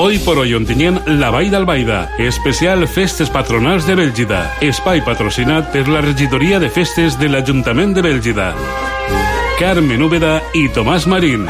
Hoy por hoy Ontinyent, la Vall d'Albaida. Especial Festes Patronals de Bèlgida. Espai patrocinat per la Regidoria de Festes de l'Ajuntament de Bèlgida. Carmen Úbeda i Tomàs Marín.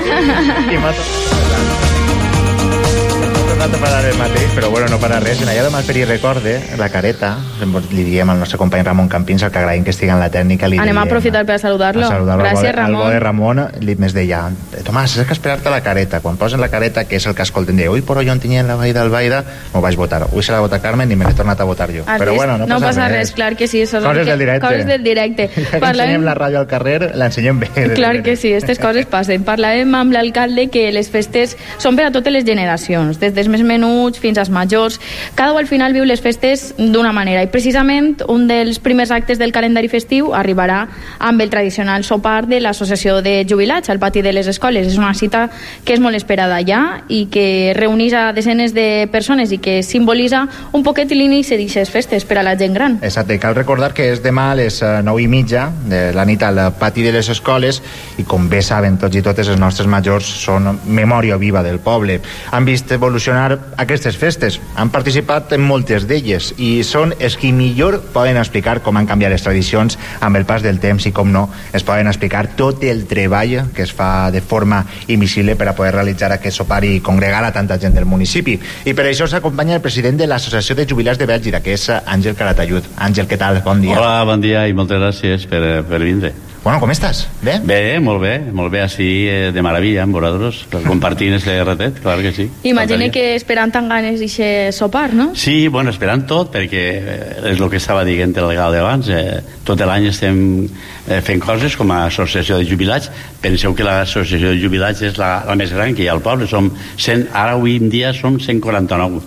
Per el mateix, però bueno, no para res. En allà de Malperi recorde la careta, li diem al nostre company Ramon Campins, el que agraïm que estigui en la tècnica. Anem a aprofitar per saludar-lo. Gràcies, Ramon. Al bo de Ramon més deia, Tomàs, és que esperar-te la careta. Quan posen la careta, que és el que escolten, diu, ui, però jo Ontinyent, la Vall d'Albaida, m'ho vaig votar. Avui se l'ha votat Carmen i me l'he tornat a votar jo. Però bueno, no passa res. Clar que sí. Coses del directe. Coses del directe. Ensenyem la ràdio al carrer, l'ensenyem bé. Clar que sí, aquestes coses passen. Parlàvem amb l'alcalde que les festes són per a totes les generacions, des dels més menuts fins als majors. Cada un al final viu les festes d'una manera i precisament un dels primers actes del calendari festiu arribarà amb el tradicional sopar de l'Associació de Jubilats al pati de les escoles. És una cita que és molt esperada ja i que reuneix a desenes de persones i que simbolitza un poquet l'inici d'aquestes festes per a la gent gran. Exacte, cal recordar que és demà a les 9:30 de la nit al pati de les escoles i com bé saben tots i totes els nostres majors són memòria viva del poble. Han vist evolucionar aquestes festes, han participat en moltes d'elles i són els que millor poden explicar com han canviat les tradicions amb el pas del temps i com no, es poden explicar tot el treball que es fa de forma invisible per a poder realitzar aquest sopar i congregar a tanta gent del municipi. I per això s'acompanya el president de l'Associació de Jubilats de Bèlgida, que és Àngel Calatayud. Àngel, què tal? Bon dia. Hola, bon dia i moltes gràcies per vindre. Bueno, com estàs? Bé? Bé, molt bé, així de meravella amb vosaltres, compartint este ratet, clar que sí. Imagina que esperant tan ganes d'aquest sopar, no? Sí, bueno, esperant tot, perquè és el que estava dient el legal abans, tot l'any estem fent coses com a associació de jubilats. Penseu que l'associació de jubilats és la més gran que hi ha al poble, ara avui en dia som 149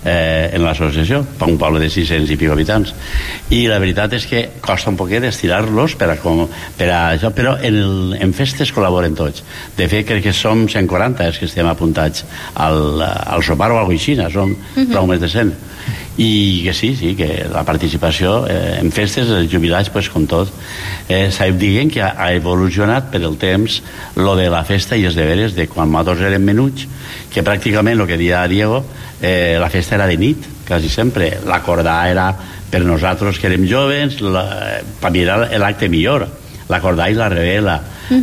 en l'associació, per un poble de 600 i pico habitants, i la veritat és que costa un poquet estirar-los per a això, però en festes col·laboren tots. De fet crec que som 140 els que estem apuntats al sopar o alguna cosa així, som prou més de 100, i que sí, que la participació en festes dels jubilats, pues, com tot, sabem dient que ha evolucionat per el temps lo de la festa i els deberes de quan nosaltres érem menuts, que pràcticament el que deia Diego, la festa era de nit, quasi sempre. L'acordar era per nosaltres que érem joves, per mi era l'acte millor, l'acordar i la revela,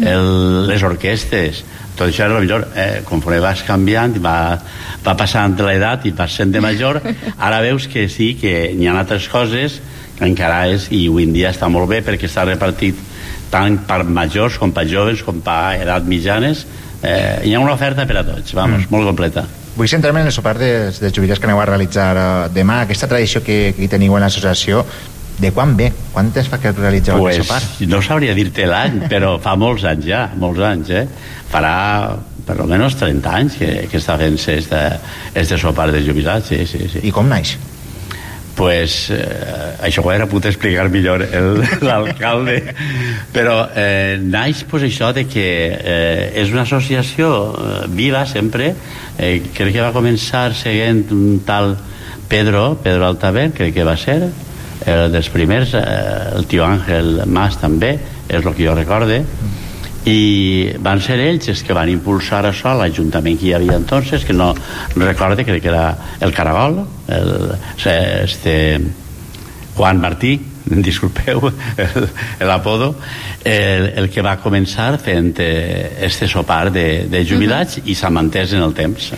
les orquestes, tot això era el millor. Conforme vas canviant, va passant l'edat i vas sent de major, ara veus que sí, que n'hi ha altres coses que encara és, i avui en dia està molt bé perquè està repartit tant per majors com per joves com per edat mitjanes. Hi ha una oferta per a tots, molt completa. Vull centrar-me en el sopar dels jubilats que aneu a realitzar demà. Aquesta tradició que hi teniu en l'associació, de quan ve? Quant temps fa que realitzeu aquest sopar? No sabria dir-te l'any, però fa molts anys ja, molts anys. Farà per almenys 30 anys que està fent este sopar de jubilats, sí. I com naix? Pues això ho era pogut explicar millor l'alcalde, però naix pues això de que és una associació viva sempre. Crec que va començar seguint un tal Pedro Altaver, crec que va ser dels primers, el tio Àngel Mas també, és el que jo recorde, i van ser ells els que van impulsar això a l'Ajuntament que hi havia entonces, que no recorde, crec que era el Caragol, Juan Martí, disculpeu l'apodo, el que va començar fent este sopar de jubilats i s'ha mantès en el temps.